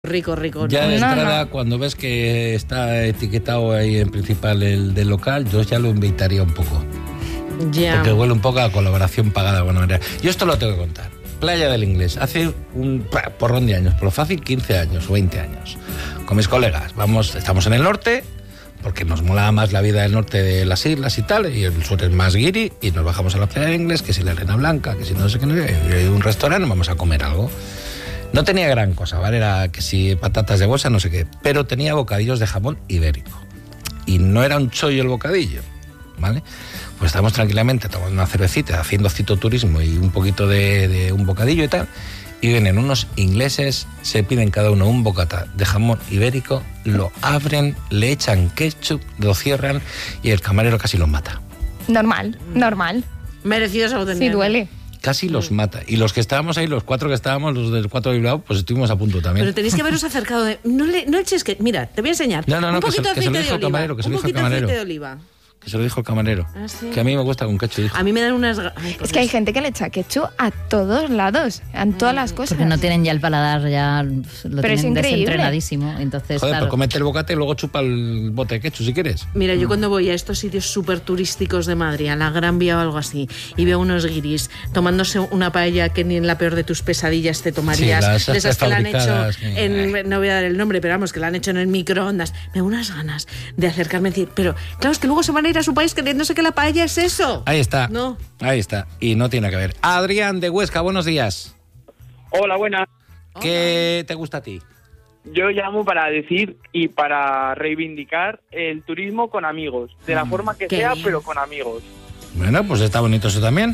Rico. Ya de entrada, cuando ves que está etiquetado ahí en principal el del local, yo ya lo invitaría un poco. Ya. Porque huele un poco a colaboración pagada de alguna manera. Yo esto lo tengo que contar. Playa del Inglés, hace un porrón de años, por lo fácil 15 años o 20 años. Con mis colegas, estamos en el norte, porque nos molaba más la vida del norte de las islas y tal, y el sur es más guiri, y nos bajamos a la Playa del Inglés, que si la Arena Blanca, que si no sé qué, hay un restaurante, vamos a comer algo. No tenía gran cosa, ¿vale? Era que si patatas de bolsa, no sé qué, pero tenía bocadillos de jamón ibérico. Y no era un chollo el bocadillo, ¿vale? Pues estábamos tranquilamente tomando una cervecita, haciendo citoturismo y un poquito de un bocadillo y tal, y vienen unos ingleses, se piden cada uno un bocata de jamón ibérico, lo abren, le echan ketchup, lo cierran y el camarero casi los mata. Normal. Merecidos auténticos. Sí, duele. Casi los mata. Y los que estábamos ahí, los 4 que estábamos, los del 4 de Bilbao, pues estuvimos a punto también. Pero tenéis que haberos acercado de... No eches que... Mira, te voy a enseñar. No, un poquito de aceite de oliva. Camarero, que se lo dijo el camarero. Un poquito de aceite de oliva. Que se lo dijo el camarero. ¿Ah, sí? Que a mí me gusta con ketchup, dijo. A mí me dan unas... Ay, Es que hay gente que le echa ketchup a todos lados, en todas las cosas. Porque no tienen ya el paladar, ya lo Pero es tienen increíble. desentrenadísimo. Entonces, Joder, claro. pues comete el bocata y luego chupa el bote de ketchup si quieres. Mira, yo cuando voy a estos sitios súper turísticos de Madrid, a la Gran Vía o algo así, y veo unos guiris tomándose una paella que ni en la peor de tus pesadillas te tomarías, Sí, de esas que la han hecho fabricadas, no voy a dar el nombre, pero vamos, que la han hecho en el microondas. Me da unas ganas de acercarme y decir, pero claro, es que luego se van a ir a su país creyéndose que la paella es eso. Ahí está. No. Ahí está. Y no tiene que ver. Adrián de Huesca, buenos días. Hola, buenas. ¿Qué te gusta a ti? Yo llamo para decir y para reivindicar el turismo con amigos, de la forma que Qué sea, bien. pero con amigos. Bueno, pues está bonito eso también.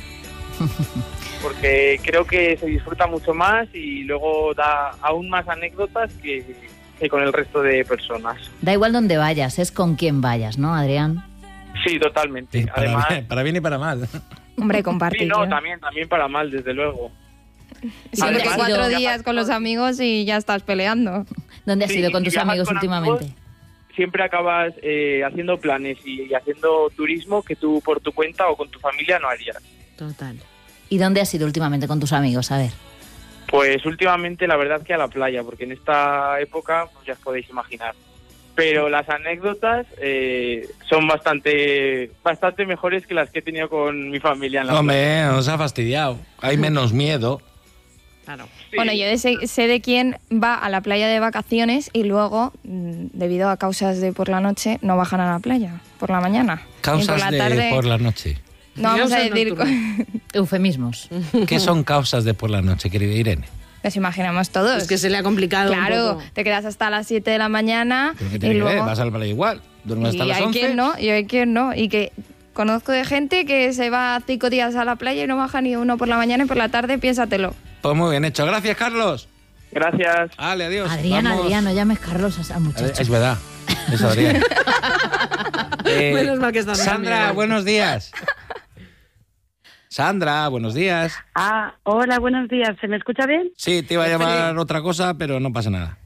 Porque creo que se disfruta mucho más y luego da aún más anécdotas que con el resto de personas. Da igual donde vayas, es con quién vayas, ¿no, Adrián? Sí, totalmente. Sí, Además, para bien y para mal. Hombre, compartir. sí, no, también para mal, desde luego. Siempre que Además, 4 viajas días con los amigos y ya estás peleando. ¿Dónde has Sí, ido con si tus viajas amigos con últimamente? amigos, siempre acabas haciendo planes y haciendo turismo que tú por tu cuenta o con tu familia no harías. Total. ¿Y dónde has ido últimamente con tus amigos? A ver. Pues últimamente la verdad que a la playa, porque en esta época pues ya os podéis imaginar. Pero las anécdotas son bastante mejores que las que he tenido con mi familia en la playa. Hombre, nos ha fastidiado. Hay menos miedo. Claro. Sí. Bueno, yo sé de quién va a la playa de vacaciones y luego, debido a causas de por la noche, no bajan a la playa por la mañana. Y Causas por la de tarde, por la noche. no vamos a Causas decir... nocturnas. Eufemismos. ¿Qué son causas de por la noche, querida Irene? Nos imaginamos todos. Es que se le ha complicado un Claro, poco. te quedas hasta las 7 de la mañana ¿Pero qué y tiene que ver? luego... Vas a la playa igual. Duermes hasta Y las hay 11. quien no, y hay quien no. Y que conozco de gente que se va 5 días a la playa y no baja ni uno por la mañana y por la tarde, piénsatelo. Pues muy bien hecho. Gracias, Carlos. Gracias. Vale, adiós. Adrián, Vamos. Adrián, no llames Carlos a muchacho. Es verdad. Es Adrián. Menos mal que está Sandra, Miguel. buenos días. Sandra, buenos días. Ah, hola, buenos días. ¿Se me escucha bien? Sí, te iba a llamar otra cosa, pero no pasa nada.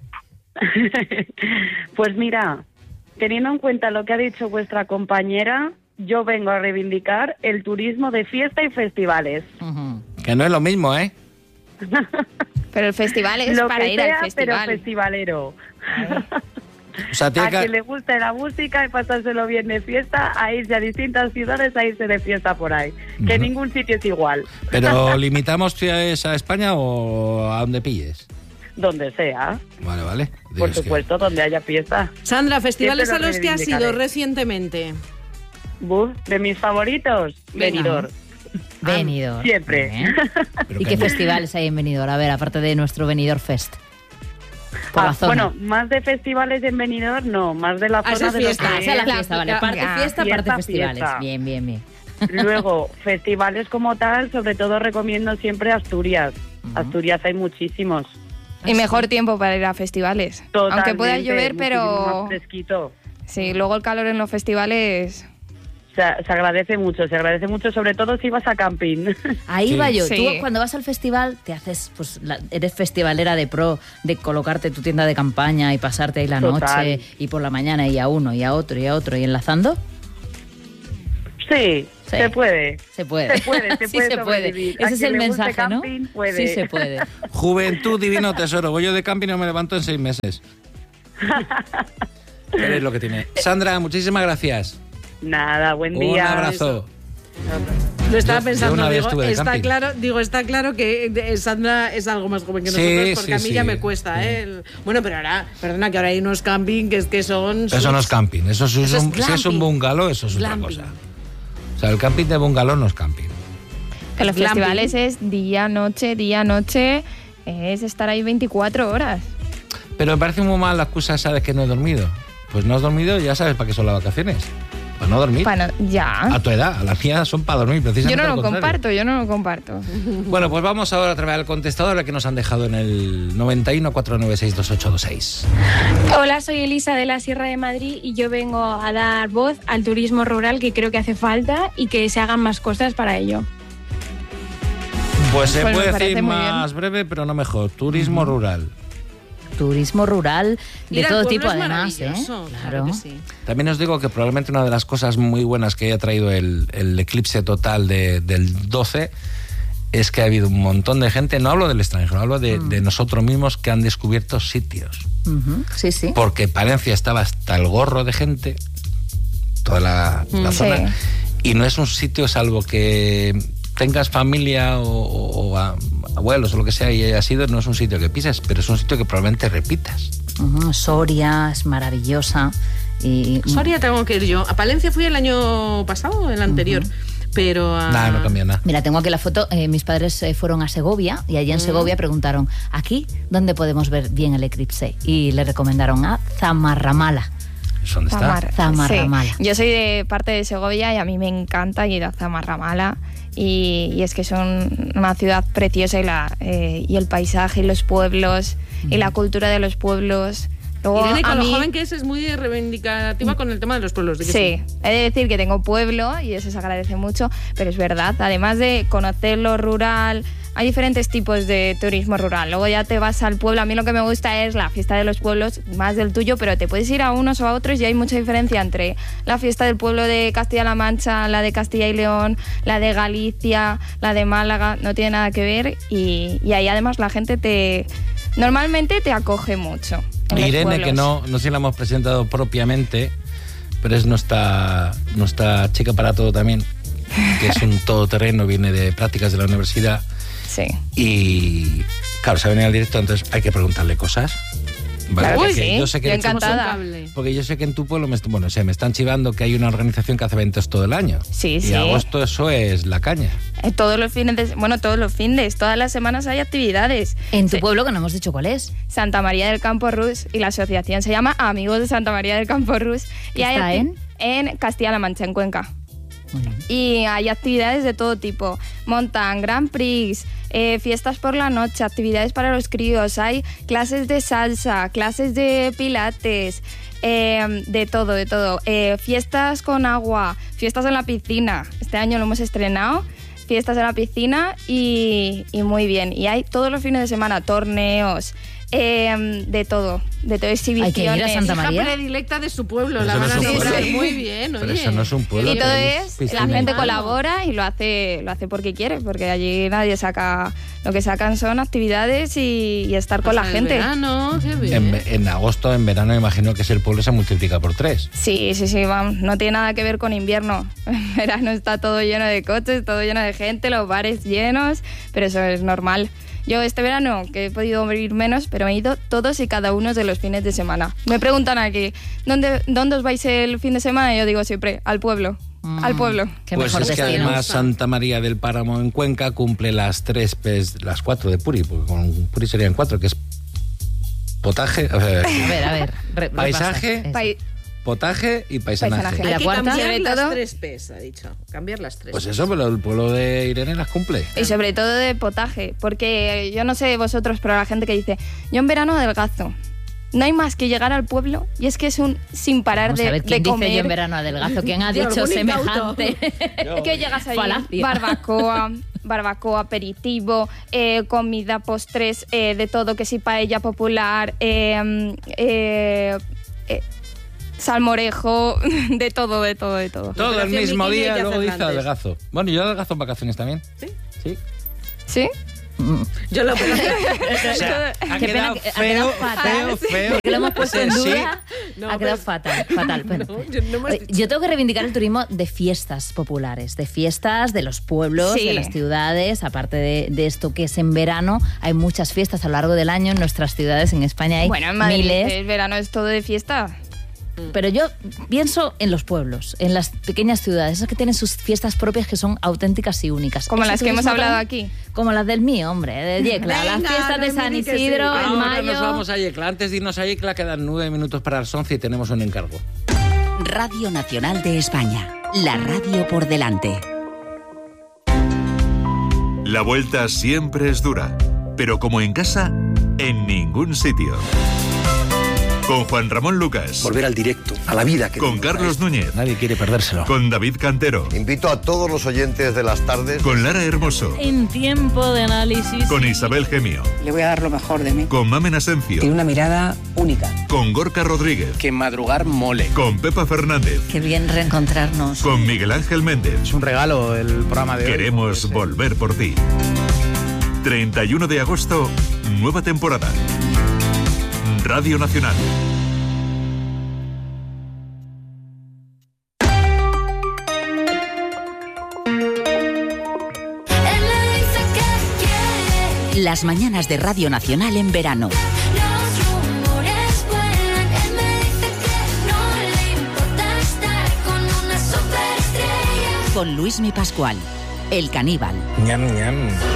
Pues mira, teniendo en cuenta lo que ha dicho vuestra compañera, yo vengo a reivindicar el turismo de fiesta y festivales. Ujú. Que no es lo mismo, ¿eh? Pero el festival es Lo para que ir sea, al festival. pero festivalero. O sea, A tiene quien que... le guste la música y pasárselo bien de fiesta, a irse a distintas ciudades, a irse de fiesta por ahí. Que Ujú. ningún sitio es igual. ¿Pero limitamos ciudades a España o a donde pilles? Donde sea, Vale, vale. por Digo, es que- supuesto, donde haya fiesta. Sandra, festivales Siempre a lo los que has ido reivindicaré. recientemente. De mis favoritos, Venga. Benidorm. Benidorm. Siempre. Muy bien. pero ¿Y que qué no. festivales hay en Benidorm? A ver, aparte de nuestro Benidorm Fest. Por la zona. Bueno, más de festivales en Benidorm, no, más de la Ah, esa zona es de lo fiesta, Ah, que esa es la es. fiesta, vale. Parte Ah, fiesta, parte fiesta, festivales. fiesta. Bien, bien, bien. Luego, festivales como tal, sobre todo recomiendo siempre Asturias. Ujú. Asturias hay muchísimos. Y mejor tiempo para ir a festivales. Aunque pueda Totalmente, llover, muchísimo pero más fresquito. sí, luego el calor en los festivales... Se agradece mucho, sobre todo si vas a camping. Ahí Sí. va yo. Sí. Tú cuando vas al festival te haces, pues eres festivalera de pro, de colocarte tu tienda de campaña y pasarte ahí la Total. noche y por la mañana y a uno y a otro y a otro y enlazando. Sí, se puede. Se puede. Se puede, Sí, se puede. sobrevivir. A Ese es quien el le guste mensaje, ¿no? camping, puede. Sí se puede. Juventud, divino tesoro. Voy yo de camping y no me levanto en 6 meses. Eres lo que tiene. Sandra, muchísimas gracias. Nada, buen Un día. abrazo. Lo estaba Yo pensando, una vez digo, estuve de camping. está claro que Sandra es algo más joven que Sí, nosotros, porque sí, a mí ya sí. me cuesta, ¿eh? Bueno, pero ahora, perdona, que ahora hay unos camping que son... Eso no es camping. Eso es Eso es si es un glamping. bungalow, eso es Glamping. otra cosa. O sea, el camping de bungalow no es camping. Que los Glamping. festivales es día, noche, es estar ahí 24 horas. Pero me parece muy mal la excusa esa de que no he dormido. Pues no has dormido, ya sabes para qué son las vacaciones. Para no dormir. Ya. A tu edad, a las mías son para dormir, Yo precisamente. no lo contrario. comparto. Bueno, pues vamos ahora a través del contestador que nos han dejado en el 91 496 2826. Hola, soy Elisa de la Sierra de Madrid y yo vengo a dar voz al turismo rural que creo que hace falta y que se hagan más cosas para ello. Pues se Pues me puede parece decir muy más breve, pero no mejor. Turismo rural. Turismo rural de Ir al todo pueblo tipo, es además, ¿eh? maravilloso, Claro. que sí. También os digo que probablemente una de las cosas muy buenas que haya traído el eclipse total del 12 es que ha habido un montón de gente, no hablo del extranjero, hablo de nosotros mismos que han descubierto sitios. Ujú, sí, sí. Porque Palencia estaba hasta el gorro de gente, toda la zona, Sí. y no es un sitio salvo que tengas familia o abuelos o lo que sea y hayas ido, no es un sitio que pises, pero es un sitio que probablemente repitas. Ujú, Soria es maravillosa. Y Soria tengo que ir yo. A Palencia fui el año pasado, el anterior. Pero Nada, no cambia nada. Mira, tengo aquí la foto. Mis padres fueron a Segovia y allí en Segovia preguntaron, ¿aquí dónde podemos ver bien el eclipse? Y le recomendaron a Zamarramala. ¿Dónde está? Zamarramala. Sí. Yo soy de parte de Segovia y a mí me encanta ir a Zamarramala y es que son una ciudad preciosa y el paisaje y los pueblos y la cultura de los pueblos. Luego, Irene, con a lo mí- joven que es muy reivindicativa con el tema de los pueblos. ¿de que Sí, he de decir que tengo pueblo y eso se agradece mucho, pero es verdad, además de conocer lo rural, hay diferentes tipos de turismo rural. Luego ya te vas al pueblo, a mí lo que me gusta es la fiesta de los pueblos, más del tuyo, pero te puedes ir a unos o a otros y hay mucha diferencia entre la fiesta del pueblo de Castilla-La Mancha, la de Castilla y León, la de Galicia, la de Málaga, no tiene nada que ver y ahí además la gente normalmente te acoge mucho. en los Irene, que pueblos. no sé si la hemos presentado propiamente, pero es nuestra chica para todo también, que es un todoterreno, viene de prácticas de la universidad Sí. y, claro, se ha venido al directo, entonces hay que preguntarle cosas. ¿Vale? Claro que Porque sí, yo sé que yo de hecho- encantada. Porque yo sé que en tu pueblo me están chivando que hay una organización que hace eventos todo el año. Sí, y sí. agosto eso es la caña. Todos los fines, todas las semanas hay actividades. En tu Sí. pueblo, que no hemos dicho cuál es. Santa María del Campo Rus y la asociación se llama Amigos de Santa María del Campo Rus. Y hay ¿Está en Castilla-La Mancha, en Cuenca. Muy bien. Y hay actividades de todo tipo. Montan Grand Prix, fiestas por la noche, actividades para los críos, hay clases de salsa, clases de pilates, de todo, de todo. Fiestas con agua, fiestas en la piscina. Este año lo hemos estrenado. Fiestas en la piscina y muy bien. Y hay todos los fines de semana torneos, de todo exhibiciones. Hay que ir a Santa Hija María. predilecta de su pueblo, Pero la eso no van a es un nombrar pueblo. muy bien, Pero oye. eso no es un pueblo. Y todo tenemos es, piscina. la gente Claro. colabora y lo hace porque quiere, porque allí nadie saca, lo que sacan son actividades y estar con la Hasta el gente. verano, qué bien. En agosto, en verano, me imagino que si el pueblo se multiplica por 3. Sí, vamos, no tiene nada que ver con invierno. En verano está todo lleno de coches, todo lleno de gente, los bares llenos, pero eso es normal. Yo este verano, que he podido ir menos, pero he ido todos y cada uno de los fines de semana. Me preguntan aquí, ¿dónde os vais el fin de semana? Y yo digo siempre, al pueblo, al pueblo. Qué Pues mejor es que destino. además Santa María del Páramo en Cuenca cumple las 4 de Puri, porque con Puri serían 4, que es potaje, A ver. Paisaje. repasa. Eso. potaje y paisanaje. Paisanaje. ¿Y la Hay que cuarta? cambiar Sobre las todo- 3 P's, ha dicho. Cambiar las 3 Pues eso, pero el pueblo de Irene las cumple. Y sobre todo de potaje, porque yo no sé vosotros, pero la gente que dice, yo en verano adelgazo. No hay más que llegar al pueblo y es que es un sin parar Vamos a ver, de ¿quién dice comer. yo en verano adelgazo? ¿Quién ha Yo, dicho algún semejante? Que llegas allí, Falacia. barbacoa, aperitivo, comida, postres, de todo, que si paella popular, salmorejo, de todo. Todo el mismo día, luego dice adelgazo. Bueno, yo adelgazo en vacaciones también. ¿Sí? Yo lo veo. O sea, ha quedado feo. Que lo hemos puesto en duda. No, ha quedado fatal. Bueno, No, yo tengo que reivindicar el turismo de fiestas populares, de fiestas de los pueblos, Sí. de las ciudades. Aparte de esto que es en verano, hay muchas fiestas a lo largo del año en nuestras ciudades. En España hay Bueno, en Madrid miles. el verano es todo de fiesta. Pero yo pienso en los pueblos, en las pequeñas ciudades, esas que tienen sus fiestas propias que son auténticas y únicas. Como ¿Ese las que hemos turismo hablado también? aquí. Como las del mío, hombre, de Yecla. Las Venga, fiestas de no San me digas que sí. Isidro en Ahora mayo. nos vamos a Yecla. Antes de irnos a Yecla quedan 9 minutos para las 11 y tenemos un encargo. Radio Nacional de España. La radio por delante. La vuelta siempre es dura, pero como en casa, en ningún sitio. Con Juan Ramón Lucas. Volver al directo, a la vida. Con Carlos Núñez. Nadie quiere perdérselo. Con David Cantero. Invito a todos los oyentes de las tardes. Con Lara Hermoso. En tiempo de análisis. Con Isabel Gemio. Le voy a dar lo mejor de mí. Con Mamen Asencio. Tiene una mirada única. Con Gorka Rodríguez. Que madrugar mole. Con Pepa Fernández. Qué bien reencontrarnos. Con Miguel Ángel Méndez. Es un regalo el programa de hoy. Queremos volver por ti. 31 de agosto, nueva temporada. Radio Nacional. Las mañanas de Radio Nacional en verano. Con Luismi Pascual, el caníbal. Ñam, ñam.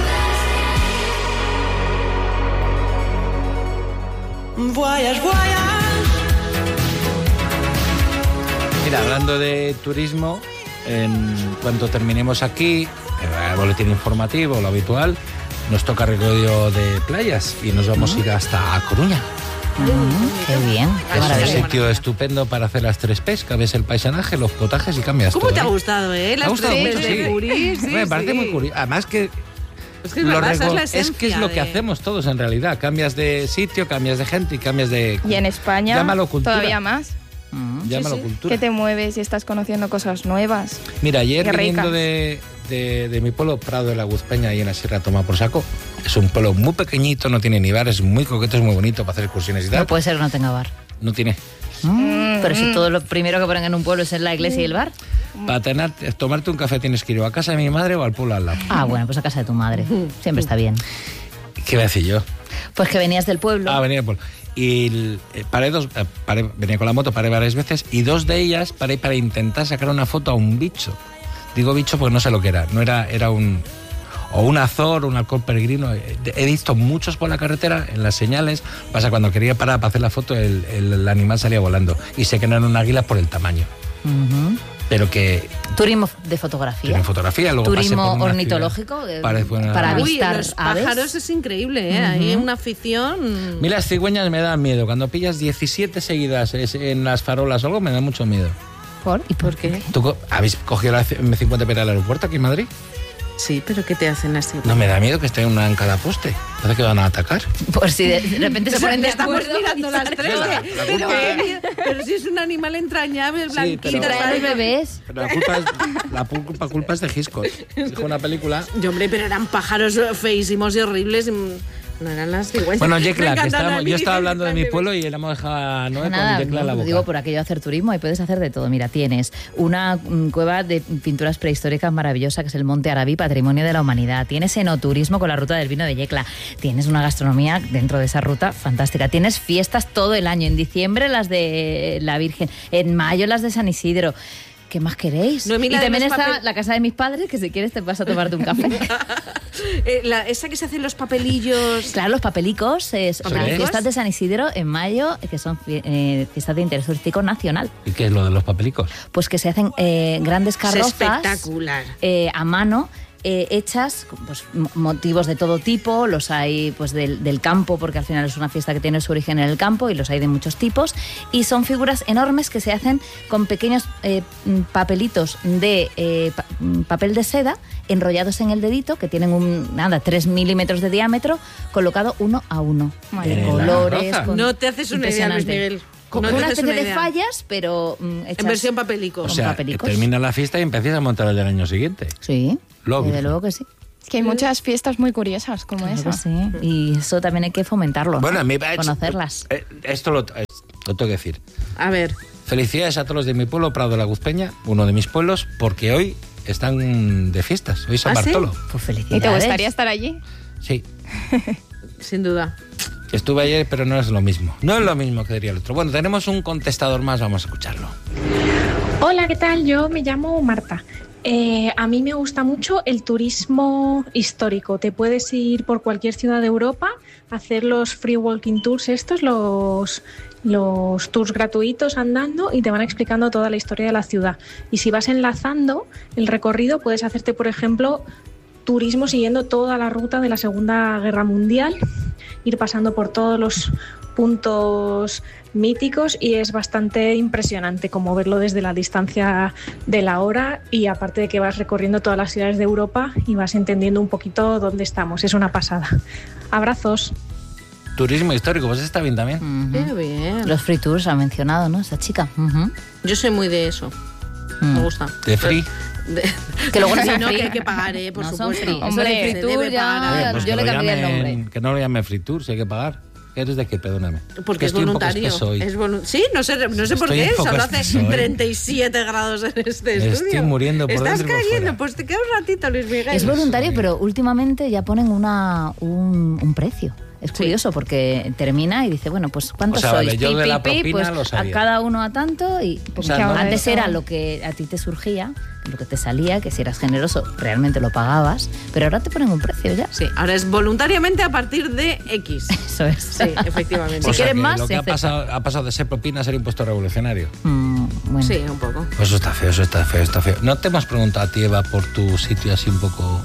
Mira, hablando de turismo, en cuanto terminemos aquí, el boletín informativo, lo habitual, nos toca recorrido de playas y nos vamos a ir hasta A Coruña. Qué bien. Es un Maravilloso. sitio estupendo para hacer las 3 P's, que ves el paisaje, los potajes y cambias ¿Cómo todo. te ha gustado, Me ha Las gustado 3 mucho, de sí. Puri, sí, Me parece sí. muy curioso. Además que Es que es verdad, esa es la es que es esencia lo que de- hacemos todos en realidad. Cambias de sitio, cambias de gente y cambias de... Y en España Llámalo cultura. todavía más. Llámalo sí. cultura. Que te mueves y estás conociendo cosas nuevas. Mira, ayer Qué viniendo ricas. de mi pueblo, Prado de la Guzpeña, ahí en la Sierra Toma por Saco, es un pueblo muy pequeñito, no tiene ni bar, es muy coqueto, es muy bonito para hacer excursiones y tal. No puede ser que no tenga bar. No tiene. Pero si todo lo primero que ponen en un pueblo es en la iglesia y el bar. Para tomarte un café tienes que ir o a casa de mi madre o al pueblo al lado. Ah, bueno, pues a casa de tu madre. Siempre está bien. ¿Qué voy a decir yo? Pues que venías del pueblo. Ah, venía del pueblo. Y venía con la moto, paré varias veces y 2 de ellas paré para intentar sacar una foto a un bicho. Digo bicho porque no sé lo que era. No era un azor, un halcón peregrino. He visto muchos por la carretera, en las señales. Pasa cuando quería parar para hacer la foto, el animal salía volando. Y sé que no era un águila por el tamaño. Ujú. Pero que Turismo de fotografía. tiene fotografía. Luego pasé Turismo por una ornitológico. ciudad. Para para Uy, avistar los aves. pájaros es increíble, ¿eh? Hay una afición... Mira, las cigüeñas me dan miedo. Cuando pillas 17 seguidas en las farolas o algo, me da mucho miedo. ¿Por? ¿Y por qué? ¿Tú habéis cogido la M50 para ir al aeropuerto aquí en Madrid? Sí, pero ¿qué te hacen así? No me da miedo que esté una en cada poste. Parece que van a atacar. Por si de repente se ponen de Estamos acuerdo. mirando las 3. Pero si es un animal entrañable, Sí, blanquito. pero- Traen los bebés. Pero la culpa es de Hitchcock. Dijo una película. Y, hombre, pero eran pájaros feísimos y horribles. No eran las cigüeñas. Bueno, Me Yecla, que encantan estábamos, a mí, yo estaba dicen hablando de mi que pueblo y le hemos dejado a Noé Nada, con Yecla en la no, boca. digo por aquello de hacer turismo y puedes hacer de todo. Mira, tienes una cueva de pinturas prehistóricas maravillosa que es el Monte Arabí, Patrimonio de la Humanidad. Tienes enoturismo con la ruta del vino de Yecla. Tienes una gastronomía dentro de esa ruta fantástica. Tienes fiestas todo el año. En diciembre las de la Virgen, en mayo las de San Isidro. ¿Qué más queréis? Noemí, la y de también los está papel- la casa de mis padres, que si quieres te vas a tomarte un café. Esa que se hacen los papelillos. Claro, los papelicos, son ¿Papelicos? fiestas de San Isidro en mayo, que son fiestas de interés turístico nacional. ¿Y qué es lo de los papelicos? Pues que se hacen grandes Es carrozas espectacular. a mano, hechas con pues, motivos de todo tipo. Los hay pues del campo, porque al final es una fiesta que tiene su origen en el campo, y los hay de muchos tipos. Y son figuras enormes que se hacen con pequeños papelitos de papel de seda enrollados en el dedito, que tienen 3 milímetros de diámetro, colocado uno a uno. Madre De mía. colores. ¿En la con- No te haces una idea, Luis impresionante. Miguel. como una especie de fallas, pero hechas en versión papelico. O sea, termina la fiesta y empiezas a montar el del año siguiente. Sí, desde luego que sí. Es que hay muchas fiestas muy curiosas como esa. Sí, y eso también hay que fomentarlo, bueno, conocerlas. Esto lo tengo que decir. A ver. Felicidades a todos los de mi pueblo, Prado de la Guzpeña, uno de mis pueblos, porque hoy están de fiestas. Hoy es San Bartolo. ¿Sí? Pues felicidades. ¿Y te gustaría estar allí? Sí. Sin duda. Estuve ayer, pero no es lo mismo. No es lo mismo que diría el otro. Bueno, tenemos un contestador más, vamos a escucharlo. Hola, ¿qué tal? Yo me llamo Marta. A mí me gusta mucho el turismo histórico. Te puedes ir por cualquier ciudad de Europa, hacer los free walking tours estos, los tours gratuitos andando, y te van explicando toda la historia de la ciudad. Y si vas enlazando el recorrido, puedes hacerte, por ejemplo, turismo siguiendo toda la ruta de la Segunda Guerra Mundial, ir pasando por todos los puntos míticos, y es bastante impresionante como verlo desde la distancia de la hora, y aparte de que vas recorriendo todas las ciudades de Europa y vas entendiendo un poquito dónde estamos. Es una pasada. Abrazos. Turismo histórico, pues está bien también. Qué bien. Los free tours ha mencionado, ¿no? Esa chica. Yo soy muy de eso. Me gusta. ¿De free? Que luego no sí, son no, free. que hay que pagar, por no supuesto. Son free. Hombre, Eso de free tour ya, Pues yo le cambiaría el nombre. Que no lo llame free tour, si hay que pagar. ¿Eres de qué? Perdóname. Porque es voluntario. Sí, no sé por qué. Solo hace 37 grados en este estudio. Estoy muriendo por Estás dentro y por cayendo, fuera. pues te queda un ratito, Luis Miguel. Es voluntario, pero últimamente ya ponen un precio. Es curioso porque termina y dice, bueno, pues ¿cuántos sois? Vale, yo de la propina pues lo sabía. a cada uno a tanto, y O sea, no, antes era lo que a ti te surgía, lo que te salía, que si eras generoso realmente lo pagabas, pero ahora te ponen un precio ya. Sí, ahora es voluntariamente a partir de X. Eso es. Sí, efectivamente. Si quieres más, lo que se ha pasado de ser propina a ser impuesto revolucionario. Bueno. Sí, un poco. Pues eso está feo. ¿No te hemos preguntado a ti, Eva, por tu sitio así un poco...?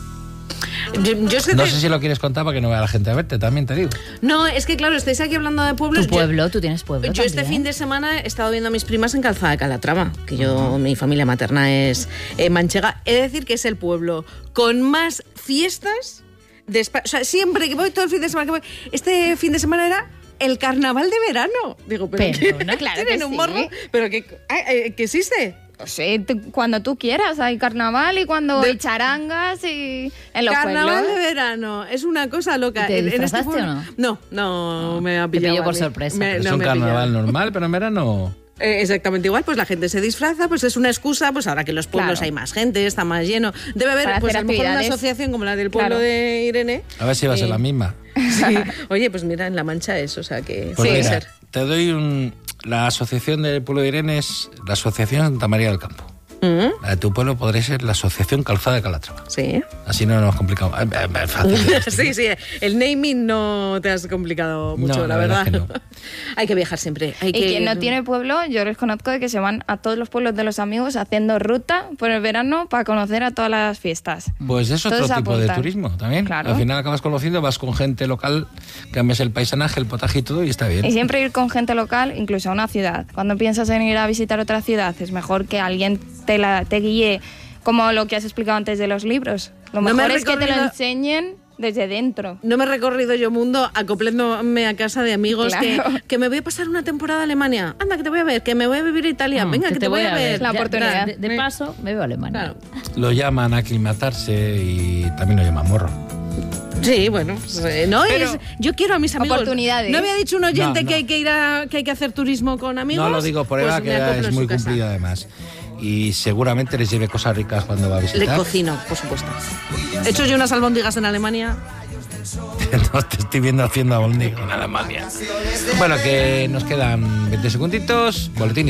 Yo no sé si lo quieres contar para que no vaya la gente a verte, también te digo. No, es que claro, estáis aquí hablando de pueblos. Tú tienes pueblo Yo también. este fin de semana he estado viendo a mis primas en Calzada de Calatrava, que mi familia materna es manchega. He de decir que es el pueblo con más fiestas de España. O sea, siempre que voy, todo el fin de semana que voy, este fin de semana era el carnaval de verano. Digo, pero no, claro tienen que un sí. morro, pero que existe. Sí, cuando tú quieras, hay carnaval y cuando hay charangas y en los Carnaval pueblos. de verano, es una cosa loca. ¿Te En disfrazaste pueblo, o no? No, me ha Te pillado. pilló por a mí. sorpresa. Es un carnaval normal, pero en verano... Exactamente igual, pues la gente se disfraza, pues es una excusa, pues ahora que en los pueblos Claro. hay más gente, está más lleno. Debe haber, Para pues a hacer lo mejor una actividades. asociación como la del pueblo Claro. de Irene. A ver si va a ser la misma. Sí. Oye, pues mira, en La Mancha es, o sea que Pues puede mira, ser. te doy la asociación del pueblo de Irene es la Asociación Santa María del Campo. La de tu pueblo podría ser la Asociación Calzada de Calatrava. Sí. Así no nos hemos complicado. Es fácil. Sí, el naming no te has complicado mucho, No, la verdad. que no. Hay que viajar siempre. Y quien no tiene pueblo, yo les conozco de que se van a todos los pueblos de los amigos haciendo ruta por el verano para conocer a todas las fiestas. Pues es otro Todos tipo de apuntan. turismo también. Claro. Al final acabas conociendo, vas con gente local, cambias el paisanaje, el potaje y todo y está bien. Y siempre ir con gente local, incluso a una ciudad. Cuando piensas en ir a visitar otra ciudad, es mejor que alguien te guíe, como lo que has explicado antes de los libros. Lo No me mejor he es que te lo recorrido- enseñen desde dentro. No me he recorrido yo mundo acoplándome a casa de amigos Claro. que me voy a pasar una temporada a Alemania. Anda, que te voy a ver, que me voy a vivir a Italia. Venga, que te voy a ver. La Ya, oportunidad. De paso, me veo a Alemania. Claro. Lo llaman aclimatarse y también lo llaman morro. Sí, bueno, no Pero- es. Yo quiero a mis amigos. Oportunidades. ¿No había dicho un oyente No, no. que hay que ir que hay que hacer turismo con amigos? No lo digo por Pues Eva, me que acoplo es en muy su casa. cumplida además. Y seguramente les lleve cosas ricas cuando va a Le visitar. cocino, por supuesto. He hecho yo unas albóndigas en Alemania. No te estoy viendo haciendo albóndigas en Alemania. Bueno, que nos quedan 20 segunditos. Boletín